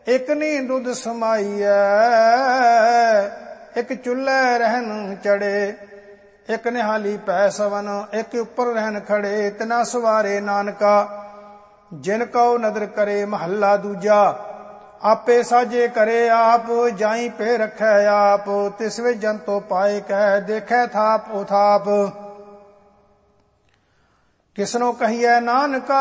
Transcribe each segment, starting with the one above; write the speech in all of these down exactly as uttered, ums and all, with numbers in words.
एक नी दुध समाईऐ, एक चुल्हे रहन चढ़े, एक निहाली पै सवन, एक उपर रहन खड़े, तिना सवारे नानका। जिन कौ नदर करे महला दूजा, आपे साजे करे आप, जाई पे रखै आप, तिस वे जंतो पाए कह, देखे थाप उथाप। किसनो कहिए नानका,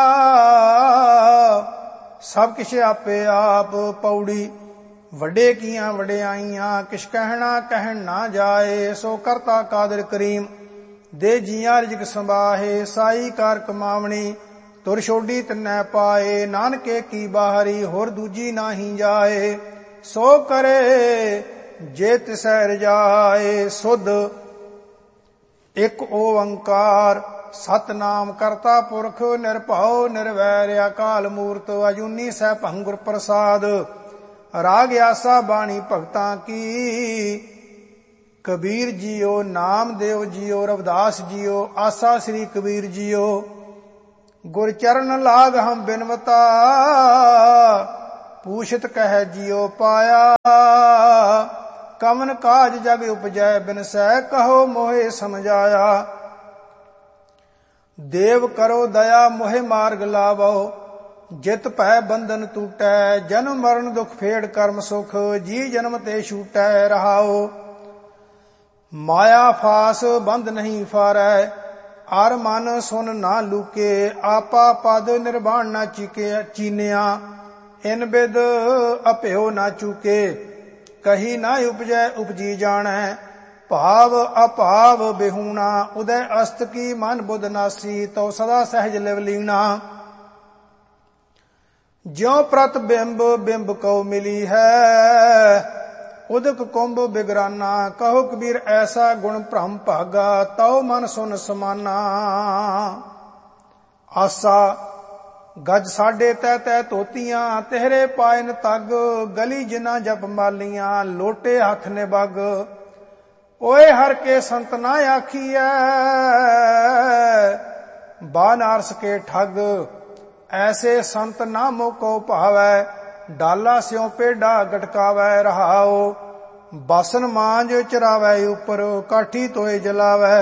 सब किश आपे आप, पौड़ी वड्डे कीਆਂ वड्याइयां, किश कहना कहन ना जाए, सो करता कादिर करीम, दे जियां रिजक संभाहे, साई कार कमावणी, तुर छोड़ी तिन्नै पाए, नानके की बाहरी, होर दूजी नाही जाए, सो करे जे तिसै रजाए। सुध एक ओंकार, सतनाम करता पुरख, निरभਉ निरवैर, अकाल मूरत, अजूनी सैभं गुर प्रसाद। राग आसा बाणी भगतां की, कबीर जियो, नामदेव जियो, रविदास जियो, आसा श्री कबीर जियो। गुर चरण लाग हम बिनवता, पूछत कह जियो पाया, कवन काज जग उपजै बिनसै, कहो मोहे समझाया। देव करो दया मोहे मार्ग लावो, जित भै बंधन टूटै, जन्म मरण दुख फेड़ कर्म सुख, जी जन्म ते छूटै रहाओ। माया फास बंध नहीं फारै, आर मन सुन ना लूके, आपा पद निर्वाण ना चीके चीनिया, इन बिद अप्यो ना चूके, कही ना उपजै उपजी जाणै, भाव अभाव बिहूणा, उदय अस्त की मन बुध नासी, तो सदा सहज लिव लीना। ज्यों प्रतिबिंब बिंब को मिली है, उदक कुंभ बिगराना, कहो कबीर ऐसा गुण भ्रम भागा, तौ मन सुन समाना। आसा गज साढ़े तै तै धोतियां, तेहरे पायन तग, गली जिना जप मालियां, लोटे हथ ने बग। ओए हर के संत ना आखिए, बानारस के ठग, ऐसे संत नामो को भावै, डाला स्यों पेडा गटकावै रहाओ। बासन मांज चरावै ऊपर, काठी तोए जलावै,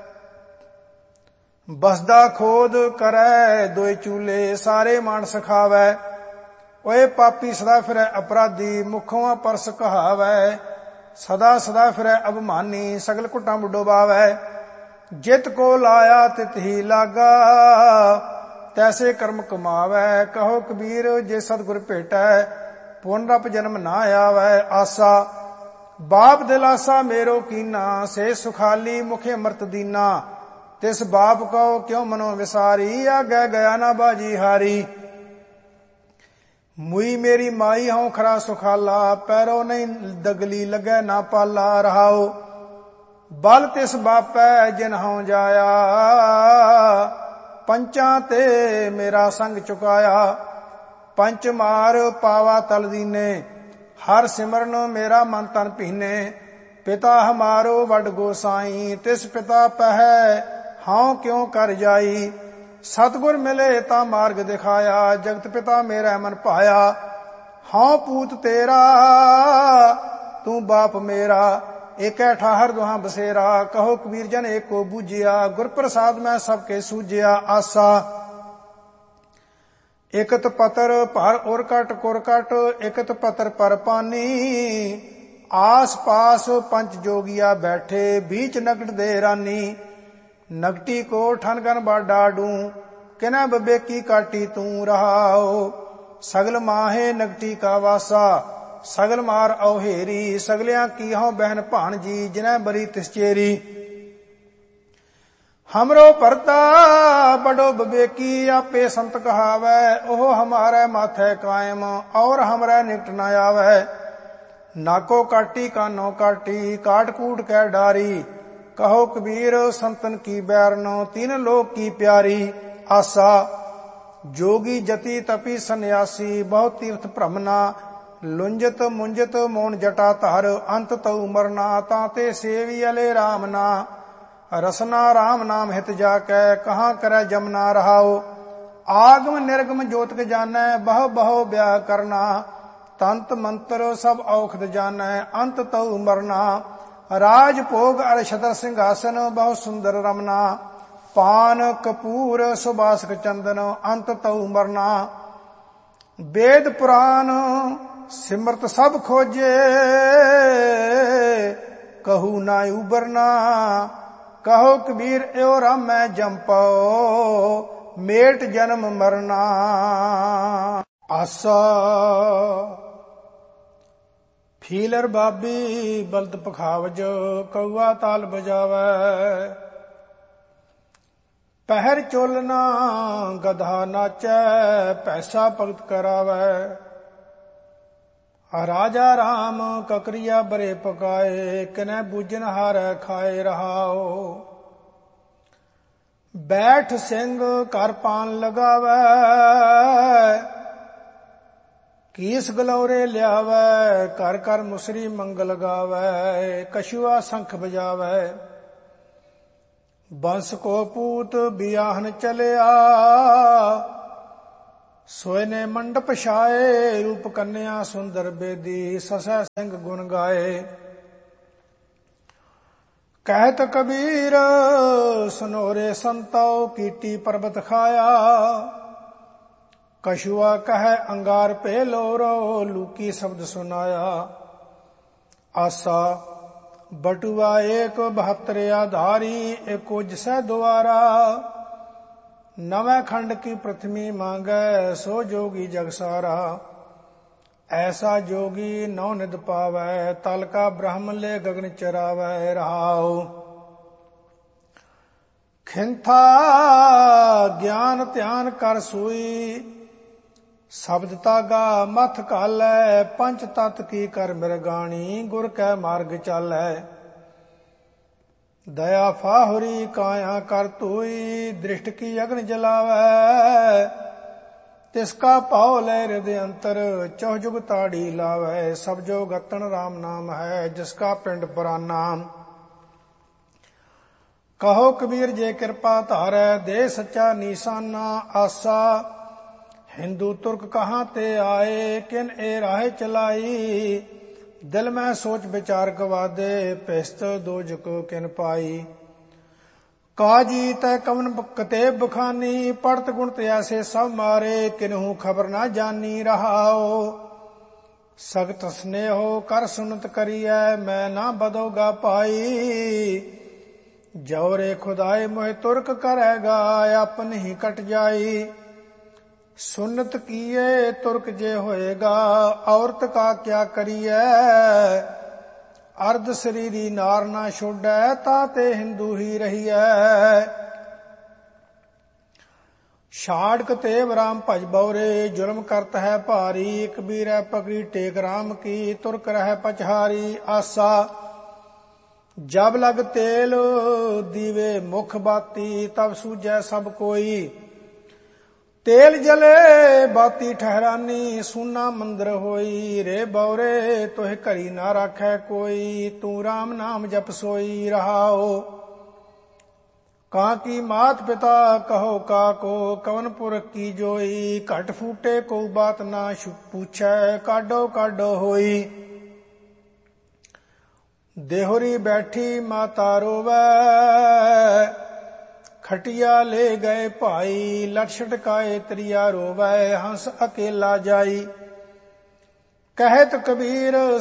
बसदा खोद करै दोए चूले, सारे मानस खावै। ओए पापी सदा फिरै अपराधी, मुखों परस कहावै, सदा सदा फिरै अभिमानी, सगल कुटां डुबावै। जित को लाया तित ही लागा, तैसे कर्म कमावै, कहो कबीर जे सतगुर भेटै, पुनरप जन्म ना आवै। आसा बाप दिलासा मेरो कीना, से सुखाली मुखे अमृत दीना, तिस बाप को क्यों मनो विसारी, आगे गया ना बाजी हारी। मुई मेरी माई हूं खरा सुखाला, पैरो नहीं दगली लगे ना पाला रहाओ। बल तिस बापै जिन हूं जाया, पंचां ते मेरा संग चुकाया। पंच मार पावा तल दीने, हर सिमरन मेरा मन तन पीने। पिता हमारो वड गोसाई, तिस पिता पहै हां क्यों कर जाई। सतगुर मिले ता मार्ग दिखाया, जगत पिता मेरा मन पाया। हां पूत तेरा तू बाप मेरा, एक ठाहर दुहा बसेरा, कहो कबीर जन एक को बूझिया, गुर प्रसाद मैं सबके सूझिया। आसा एकत पतर भर उर कट कुर कट, एकत पतर पर पानी, आस पास पंच जोगिया बैठे, बीच नगट दे रानी। नगटी को ठनगन बाडाडू, किनै बबेकी काटी तू रहाओ। सगल माहे नगटी का वासा, सगल मार औहेरी, सगलियां की हों बहन भाणजी, जिनै बरी तिस चेरी। हमरो परता बड़ो बबेकी, आपे संत कहावै, ओह हमारे माथे कायम, और हमरे निकट न आवै। नाको काटी कानो काटी, काट कूट कै डारी, कहो कबीर संतन की बैरनो, तीन लोक की प्यारी। आसा जोगी जति तपी सन्यासी, बहुत तीर्थ भ्रमना, लुंजत मुंजत मोन जटा धर, अंत तऊ मरना, ताते सेवी अले राम ना। रसना राम नाम हित जाकै, कहाँ करे जमना रहाओ। आगम निर्गम ज्योतिक जानै, बह बहो ब्याह करना, तंत मंत्र सब औखद जानै, अंत तऊ मरना। राज भोग अर छतर सिंहासन, बहु सुंदर रमना। पान कपूर सुबासक चंदन, अंत तऊ मरना। वेद पुराण सिमरत सब खोजे, कहू ना उबरना। कहो कबीर एओ रामै जंपो, मेट जन्म मरना। आसा फीलर बाबी बलद पखावज, कौआ ताल बजावै। पहर चोलना गधा नाचै, पैसा भगत करावै। राजा राम ककरिया बरे पकाए, किनै बूझन हारै खाए रहाओ। बैठ सिंह कर पान लगावै, कीस गलौरे लियावै। कर कर मुसरी मंगल गावै, कछुआ शंख बजावै। बंस को पूत बियाहन चलिया, सोए ने मंडप छाए। रूप कन्या सुंदर बेदी, ससै सिंह गुण गाए। कहत कबीर सनोरे संतो, कीटी पर्वत खाया। कछुआ कह अंगार पे लोरो, लूकी शब्द सुनाया। आसा बटुआ एक बहत्तर आधारी, एको जिसै द्वारा। नवै खंड की प्रथमी मांगै, सो जोगी जग सारा। ऐसा जोगी नौ निध पावै, तल का ब्रह्म ले गगन चरावै रहाओ। खिंथा ज्ञान ध्यान कर सोई, शब्द तागा मथ कालै। पंच तत् की कर मृगाणी, गुर कै मार्ग चालै। दया फाहुरी काया कर तोई, दृष्ट की अग्न जलावै। तिसका पाव ले हृदय अंतर, चौह जुग ताड़ी लावै। सब जो गतन राम नाम है, जिसका पिंड पुराना। कहो कबीर जे कृपा धारै, दे सच्चा निशाना। आसा हिंदू तुर्क कहाँ ते आए, किन ए राह चलाई। दिल में सोच विचार गवादे, पिस्त दोजक किन पाई। काजी तै कवन कते बखानी, पढ़त गुणत ऐसे सब मारे। किन्हू खबर ना जानी रहाओ, सगत स्नेहो कर सुनत करियै। मैं ना बदोगा पाई, जौरे खुदाए मोह तुर्क करेगा। अपन ही कट जाई, सुन्नत किए तुर्क जे होएगा। औरत का क्या करिए, अर्ध शरीरी नार ना छोड़ै। ताते हिंदू ही रहिए। छाड़क तेव राम भज बौरे, जुल्म करत है भारी। कबीर पकड़ी टेक राम की, तुर्क रह पछहारी। आसा जब लग तेल दीवे मुख बाती, तब सूझै सब कोई। तेल जले बाती ठहरानी, सूना मंदिर होई। रे बौरे तोह घड़ी ना राखै कोई, तू राम नाम जप सोई रहाओ। कां की मात पिता कहो काको, कवनपुर की जोई। घट फूटे को बात ना पूछै, काडो काडो होई। देहोरी बैठी माता रोवै, खटिया ले गए भाई। लक्षट काए त्रिया रोवै, हंस अकेला जाई। कहत कबीर